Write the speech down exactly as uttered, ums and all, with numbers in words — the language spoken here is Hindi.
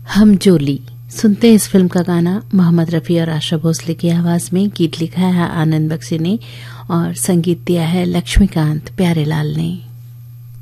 हम जोली सुनते हैं इस फिल्म का गाना मोहम्मद रफी और आशा भोसले की आवाज में। गीत लिखा है आनंद बख्शी ने और संगीत दिया है लक्ष्मीकांत प्यारेलाल ने।